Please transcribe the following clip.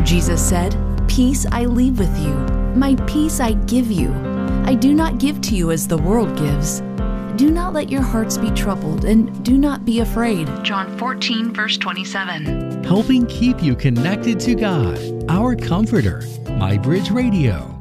Jesus said, "Peace I leave with you. My peace I give you. I do not give to you as the world gives. Do not let your hearts be troubled, and do not be afraid." John 14, verse 27. Helping keep you connected to God, our Comforter. MyBridge Radio.